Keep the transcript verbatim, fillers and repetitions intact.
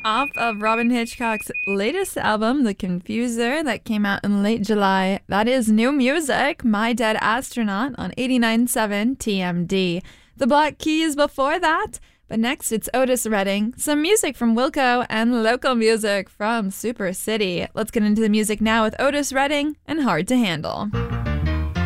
Off of Robin Hitchcock's latest album, The Confuser, that came out in late July. That is new music, My Dead Astronaut on eighty-nine point seven T M D. The Black Keys before that, but next it's Otis Redding, some music from Wilco, and local music from Super City. Let's get into the music now with Otis Redding and Hard to Handle.